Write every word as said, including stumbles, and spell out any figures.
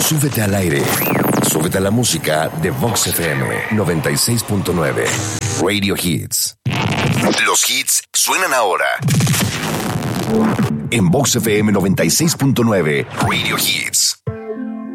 Súbete al aire. Súbete a la música de Vox F M noventa y seis punto nueve. Radio Hits. Los hits suenan ahora. En Vox F M noventa y seis punto nueve. Radio Hits.